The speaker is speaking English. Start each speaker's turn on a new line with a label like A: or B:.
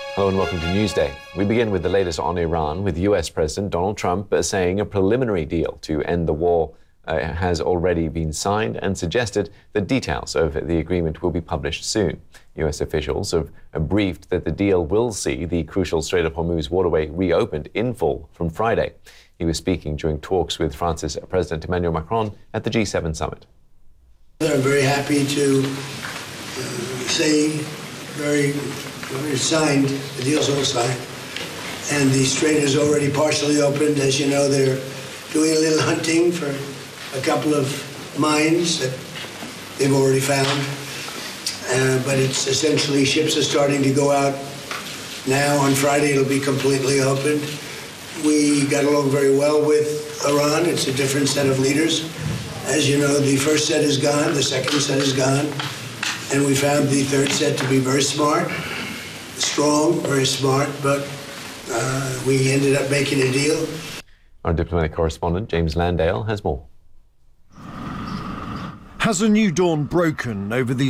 A: Hello and welcome to Newsday. We begin with the latest on Iran, with US President Donald Trump saying a preliminary deal to end the war has already been signed and suggested that details of the agreement will be published soon. US officials have briefed that the deal will see the crucial Strait of Hormuz waterway reopened in full from Friday. He was speaking during talks with France's President Emmanuel Macron at the G7 summit.
B: I'm very happy to say we're signed, the deal's all signed, and the strait is already partially opened. As you know, they're doing a little hunting for a couple of mines that they've already found, but it's essentially ships are starting to go out now. On Friday, it'll be completely opened. We got along very well with Iran. It's a different set of leaders. As you know, the first set is gone, the second set is gone, and we found the third set to be very smart, strong, very smart, but we ended up making a deal.
A: Our diplomatic correspondent, James Landale, has more.
C: Has a new dawn broken over these